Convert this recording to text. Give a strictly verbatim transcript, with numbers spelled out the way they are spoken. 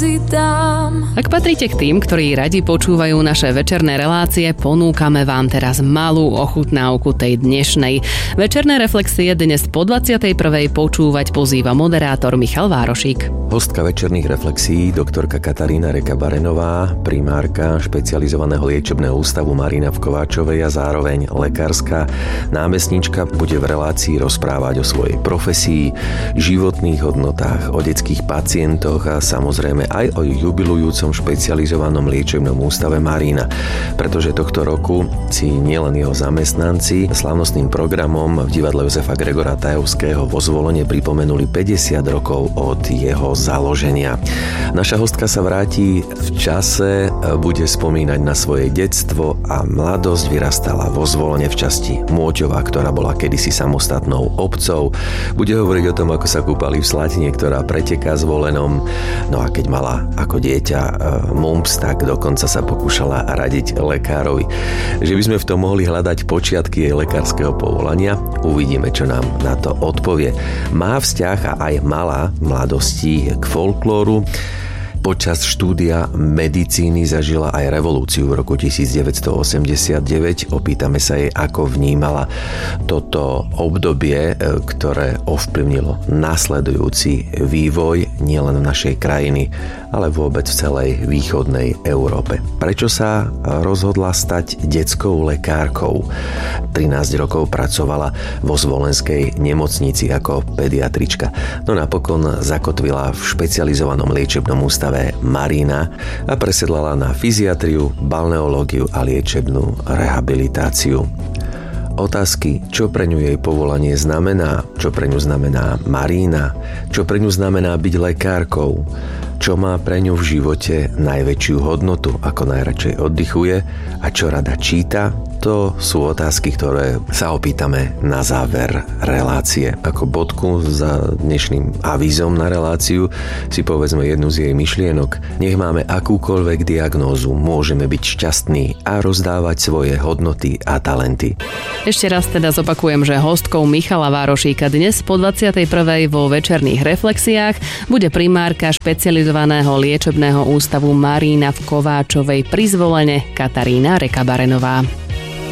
dám. Ak patríte k tým, ktorí radi počúvajú naše večerné relácie, ponúkame vám teraz malú ochutnávku tej dnešnej. Večerné reflexie dnes po dvadsiatej prvej počúvať pozýva moderátor Michal Várošík. Hostka večerných reflexií, doktorka Katarína Reka-Barenová, primárka špecializovaného liečebného ústavu Marina v Kováčovej a zároveň lekárska námestnička, bude v relácii rozprávať o svojej profesii, životných hodnotách, o detských pacientoch a samozrejme aj o jubilujúcom špecializovanom liečebnom ústave Marina, pretože tohto roku si nielen jeho zamestnanci slávnostným programom v divadle Jozefa Gregora Tajovského vo Zvolene pripomenuli päťdesiat rokov od jeho založenia. Naša hostka sa vráti v čase, bude spomínať na svoje detstvo a mladosť, vyrastala vo Zvolene v časti Môťova, ktorá bola kedysi samostatnou obcov. Bude hovoriť o tom, ako sa kúpali v Slatine, ktorá preteká Zvolenom. No a keď mala ako dieťa mumps, tak dokonca sa pokúšala radiť lekárovi. Že by sme v tom mohli hľadať počiatky jej lekárskeho povolania, uvidíme, čo nám na to odpovie. Má vzťah a aj mala v mladosti k folklóru. Počas štúdia medicíny zažila aj revolúciu v roku devätnásťstoosemdesiatdeväť. Opýtame sa jej, ako vnímala toto obdobie, ktoré ovplyvnilo nasledujúci vývoj nielen našej krajiny, ale vôbec v celej východnej Európe. Prečo sa rozhodla stať detskou lekárkou? trinásť rokov pracovala vo Zvolenskej nemocnici ako pediatrička. No napokon zakotvila v špecializovanom liečebnom ústave Marina a presedlala na fyziatriu, balneológiu a liečebnú rehabilitáciu. Otázky, čo pre ňu jej povolanie znamená, čo pre ňu znamená Marina, čo pre ňu znamená byť lekárkou, čo má pre ňu v živote najväčšiu hodnotu, ako najradšej oddychuje a čo rada číta, to sú otázky, ktoré sa opýtame na záver relácie. Ako bodku za dnešným avízom na reláciu si povedzme jednu z jej myšlienok. Nech máme akúkoľvek diagnózu, môžeme byť šťastní a rozdávať svoje hodnoty a talenty. Ešte raz teda zopakujem, že hostkou Michala Várošíka dnes po dvadsiatej prvej vo večerných reflexiách bude primárka špecializovaného liečebného ústavu Marina v Kováčovej pri Zvolene Katarína Reka-Barenová.